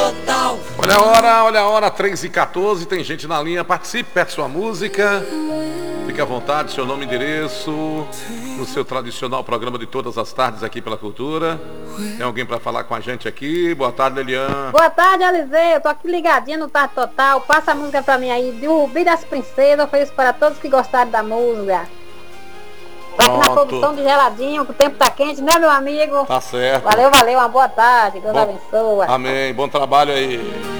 Total. Olha a hora, 3h14, tem gente na linha, participe, pede sua música. Fique à vontade, seu nome e endereço, no seu tradicional programa de todas as tardes aqui pela Cultura. Tem alguém para falar com a gente aqui? Boa tarde, Eliane. Boa tarde, Eliseu. Eu tô aqui ligadinha no Tarde Total. Passa a música pra mim aí, do Rubi das Princesas. Ofereço para todos que gostaram da música. Tô aqui na produção de geladinho, que o tempo tá quente, né, meu amigo? Tá certo. Valeu, uma boa tarde. Deus abençoe. Amém, bom trabalho aí.